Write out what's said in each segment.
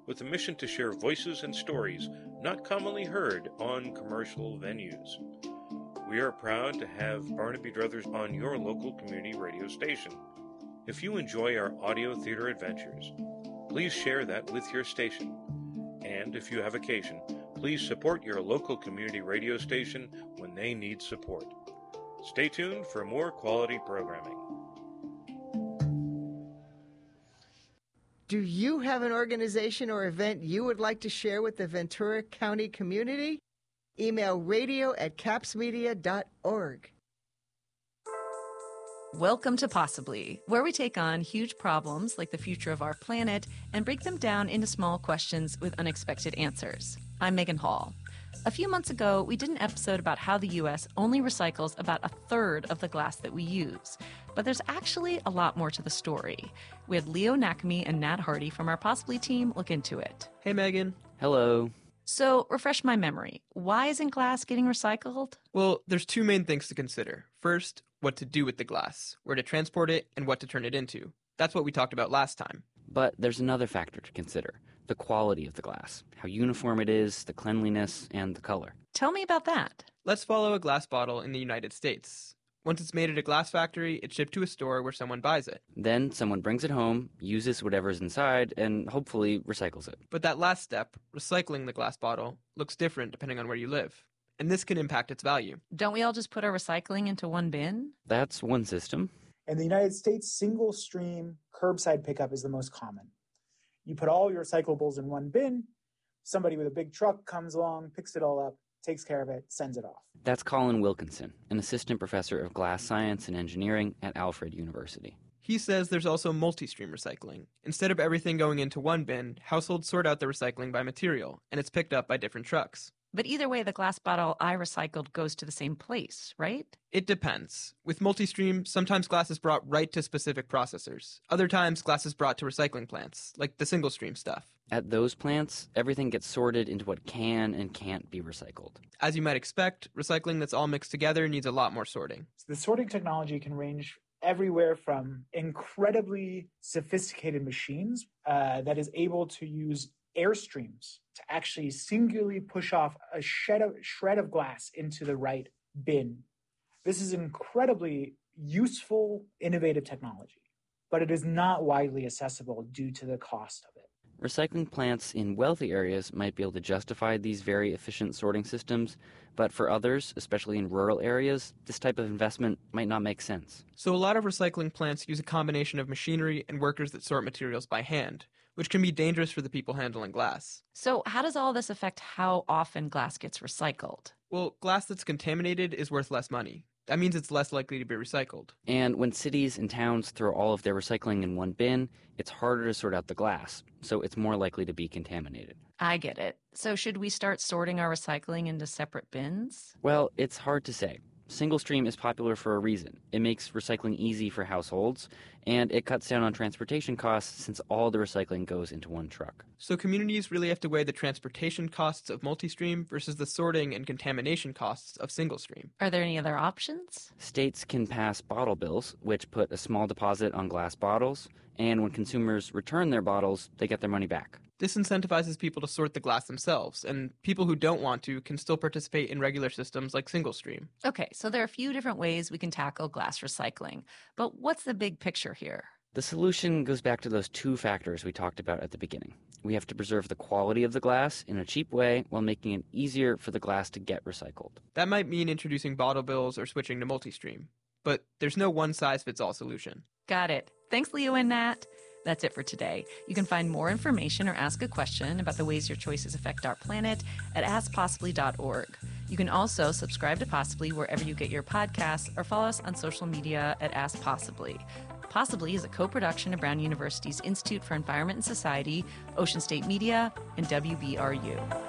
with a mission to share voices and stories not commonly heard on commercial venues. We are proud to have Barnaby Brothers on your local community radio station. If you enjoy our audio theater adventures, please share that with your station. And if you have occasion, please support your local community radio station when they need support. Stay tuned for more quality programming. Do you have an organization or event you would like to share with the Ventura County community? Email radio@capsmedia.org. Welcome to Possibly, where we take on huge problems like the future of our planet and break them down into small questions with unexpected answers. I'm Megan Hall. A few months ago, we did an episode about how the U.S. only recycles about a third of the glass that we use. But there's actually a lot more to the story. We had Leo Nakami and Nat Hardy from our Possibly team look into it. Hey, Megan. Hello. So, refresh my memory. Why isn't glass getting recycled? Well, there's two main things to consider. First, what to do with the glass, where to transport it, and what to turn it into. That's what we talked about last time. But there's another factor to consider. The quality of the glass, how uniform it is, the cleanliness, and the color. Tell me about that. Let's follow a glass bottle in the United States. Once it's made at a glass factory, it's shipped to a store where someone buys it. Then someone brings it home, uses whatever's inside, and hopefully recycles it. But that last step, recycling the glass bottle, looks different depending on where you live. And this can impact its value. Don't we all just put our recycling into one bin? That's one system. In the United States, single-stream curbside pickup is the most common. You put all your recyclables in one bin, somebody with a big truck comes along, picks it all up, takes care of it, sends it off. That's Colin Wilkinson, an assistant professor of glass science and engineering at Alfred University. He says there's also multi-stream recycling. Instead of everything going into one bin, households sort out the recycling by material, and it's picked up by different trucks. But either way, the glass bottle I recycled goes to the same place, right? It depends. With multi-stream, sometimes glass is brought right to specific processors. Other times, glass is brought to recycling plants, like the single-stream stuff. At those plants, everything gets sorted into what can and can't be recycled. As you might expect, recycling that's all mixed together needs a lot more sorting. So the sorting technology can range everywhere from incredibly sophisticated machines that is able to use airstreams to actually singularly push off a shred of glass into the right bin. This is incredibly useful, innovative technology, but it is not widely accessible due to the cost of it. Recycling plants in wealthy areas might be able to justify these very efficient sorting systems, but for others, especially in rural areas, this type of investment might not make sense. So a lot of recycling plants use a combination of machinery and workers that sort materials by hand, which can be dangerous for the people handling glass. So how does all this affect how often glass gets recycled? Well, glass that's contaminated is worth less money. That means it's less likely to be recycled. And when cities and towns throw all of their recycling in one bin, it's harder to sort out the glass, so it's more likely to be contaminated. I get it. So should we start sorting our recycling into separate bins? Well, it's hard to say. Single stream is popular for a reason. It makes recycling easy for households, and it cuts down on transportation costs since all the recycling goes into one truck. So communities really have to weigh the transportation costs of multi-stream versus the sorting and contamination costs of single-stream. Are there any other options? States can pass bottle bills, which put a small deposit on glass bottles, and when consumers return their bottles, they get their money back. This incentivizes people to sort the glass themselves, and people who don't want to can still participate in regular systems like single stream. Okay, so there are a few different ways we can tackle glass recycling. But what's the big picture here? The solution goes back to those two factors we talked about at the beginning. We have to preserve the quality of the glass in a cheap way while making it easier for the glass to get recycled. That might mean introducing bottle bills or switching to multi-stream. But there's no one-size-fits-all solution. Got it. Thanks, Leo and Nat. That's it for today. You can find more information or ask a question about the ways your choices affect our planet at askpossibly.org. You can also subscribe to Possibly wherever you get your podcasts or follow us on social media at Ask Possibly. Possibly is a co-production of Brown University's Institute for Environment and Society, Ocean State Media, and WBRU.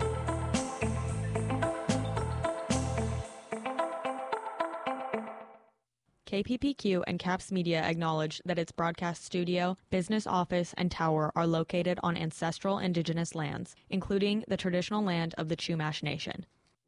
KPPQ and CAPS Media acknowledge that its broadcast studio, business office, and tower are located on ancestral indigenous lands, including the traditional land of the Chumash Nation.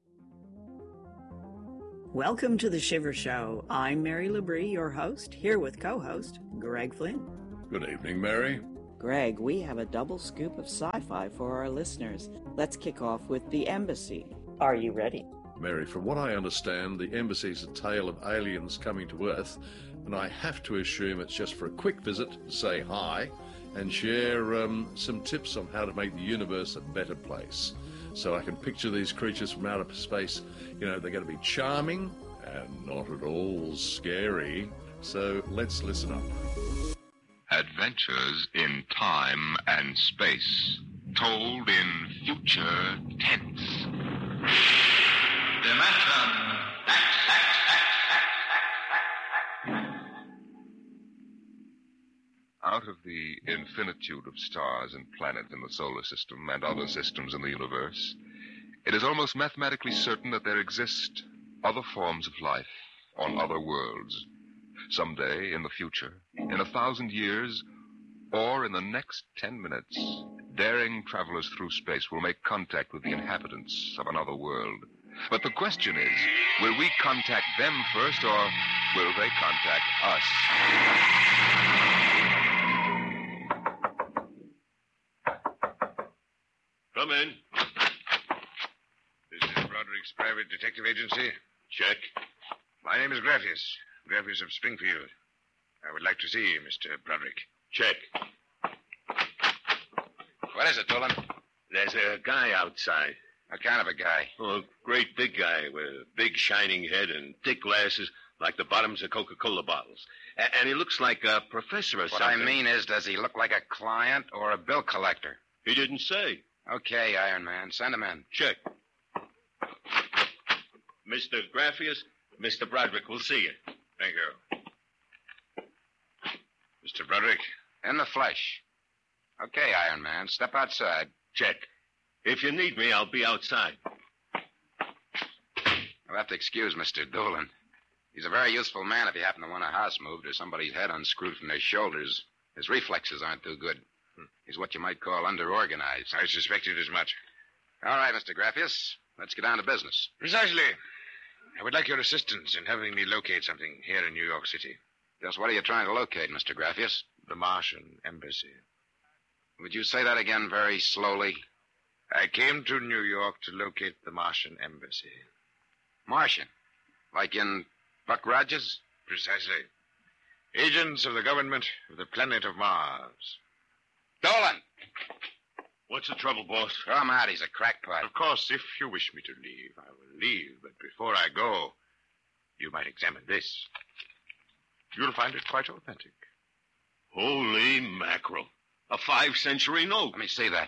Welcome to The Shiver Show. I'm Mary Labrie, your host, here with co-host Greg Flynn. Good evening, Mary. Greg, we have a double scoop of sci-fi for our listeners. Let's kick off with The Embassy. Are you ready? Mary, from what I understand, The Embassy is a tale of aliens coming to Earth, and I have to assume it's just for a quick visit to say hi and share some tips on how to make the universe a better place. So I can picture these creatures from outer space. You know, they're going to be charming and not at all scary. So let's listen up. Adventures in time and space, told in future tense. Dimension X. Out of the infinitude of stars and planets in the solar system and other systems in the universe, it is almost mathematically certain that there exist other forms of life on other worlds. Someday, in the future, in 1,000 years, or in the next 10 minutes, daring travelers through space will make contact with the inhabitants of another world. But the question is, will we contact them first, or will they contact us? Come in. This is Broderick's private detective agency. Check. My name is Graffius of Springfield. I would like to see Mr. Broderick. Check. What is it, Dolan? There's a guy outside. What kind of a guy? Oh, a great big guy with a big shining head and thick glasses like the bottoms of Coca-Cola bottles. And he looks like a professor or something. What I mean is, does he look like a client or a bill collector? He didn't say. Okay, Iron Man. Send him in. Check. Mr. Graffius, Mr. Broderick will see you. Thank you. Mr. Broderick? In the flesh. Okay, Iron Man. Step outside. Check. If you need me, I'll be outside. You'll have to excuse Mr. Dolan. He's a very useful man if you happen to want a house moved or somebody's head unscrewed from their shoulders. His reflexes aren't too good. He's what you might call underorganized. I suspected as much. All right, Mr. Graffius. Let's get down to business. Precisely. I would like your assistance in helping me locate something here in New York City. Just what are you trying to locate, Mr. Graffius? The Martian Embassy. Would you say that again very slowly? I came to New York to locate the Martian Embassy. Martian? Like in Buck Rogers? Precisely. Agents of the government of the planet of Mars. Dolan! What's the trouble, boss? Throw him out. He's a crackpot. Of course, if you wish me to leave, I will leave. But before I go, you might examine this. You'll find it quite authentic. Holy mackerel. A 5th-century note. Let me see that.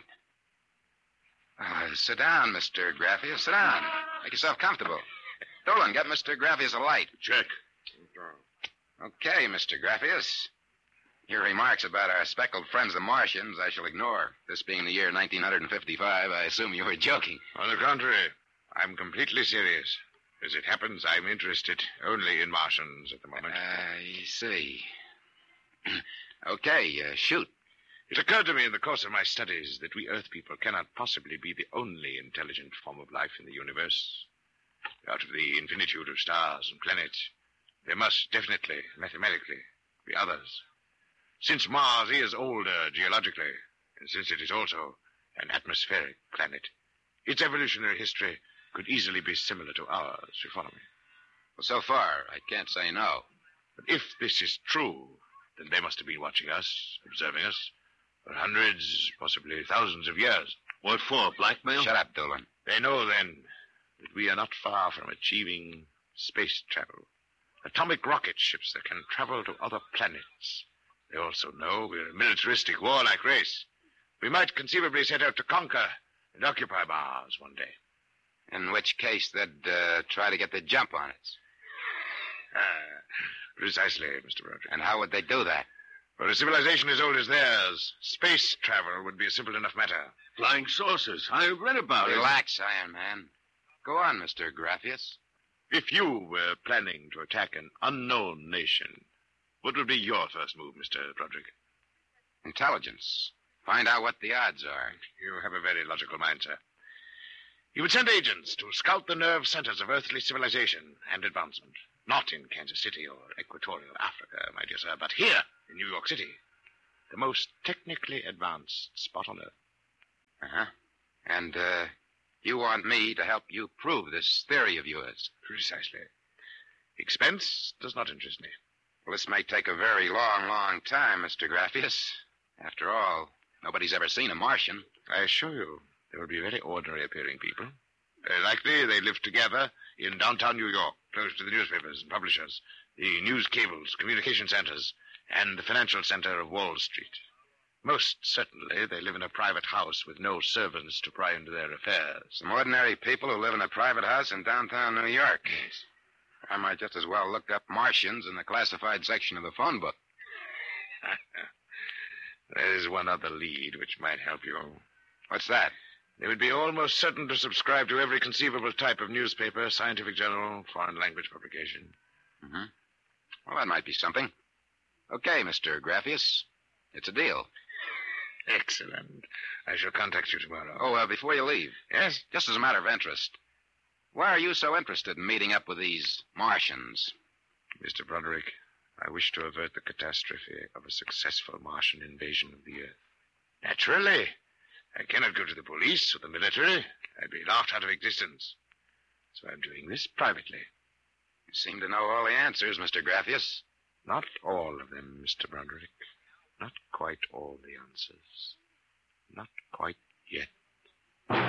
Sit down, Mr. Graffius. Sit down. Make yourself comfortable. Dolan, get Mr. Graffius a light. Check. Okay, Mr. Graffius. Your remarks about our speckled friends, the Martians, I shall ignore. This being the year 1955, I assume you were joking. On the contrary, I'm completely serious. As it happens, I'm interested only in Martians at the moment. I see. Okay, shoot. It occurred to me in the course of my studies that we Earth people cannot possibly be the only intelligent form of life in the universe. Out of the infinitude of stars and planets, there must definitely, mathematically, be others. Since Mars is older geologically, and since it is also an atmospheric planet, its evolutionary history could easily be similar to ours. You follow me? Well, so far, I can't say no. But if this is true, then they must have been watching us, observing us, for hundreds, possibly thousands of years. What for, blackmail? Shut up, Dolan. They know, then, that we are not far from achieving space travel. Atomic rocket ships that can travel to other planets. They also know we're a militaristic, warlike race. We might conceivably set out to conquer and occupy Mars one day. In which case, they'd try to get the jump on us. Precisely, Mr. Broderick. And how would they do that? For a civilization as old as theirs, space travel would be a simple enough matter. Flying saucers. I read about it. Relax, Iron Man. Go on, Mr. Graffius. If you were planning to attack an unknown nation, what would be your first move, Mr. Broderick? Intelligence. Find out what the odds are. You have a very logical mind, sir. You would send agents to scout the nerve centers of earthly civilization and advancement. Not in Kansas City or equatorial Africa, my dear sir, but here in New York City. The most technically advanced spot on Earth. Uh-huh. And, you want me to help you prove this theory of yours? Precisely. Expense does not interest me. Well, this may take a very long, long time, Mr. Graffius. After all, nobody's ever seen a Martian. I assure you, they will be very ordinary-appearing people. Very likely they live together in downtown New York, close to the newspapers and publishers, the news cables, communication centers, and the financial center of Wall Street. Most certainly, they live in a private house with no servants to pry into their affairs. Some ordinary people who live in a private house in downtown New York. Yes. I might just as well look up Martians in the classified section of the phone book. There is one other lead which might help you. What's that? They would be almost certain to subscribe to every conceivable type of newspaper, scientific journal, foreign language publication. Mm-hmm. Well, that might be something. Okay, Mr. Graffius. It's a deal. Excellent. I shall contact you tomorrow. Oh, before you leave. Yes? Just as a matter of interest. Why are you so interested in meeting up with these Martians? Mr. Broderick, I wish to avert the catastrophe of a successful Martian invasion of the Earth. Naturally. I cannot go to the police or the military. I'd be laughed out of existence. So I'm doing this privately. You seem to know all the answers, Mr. Graffius. Not all of them, Mr. Broderick. Not quite all the answers. Not quite yet.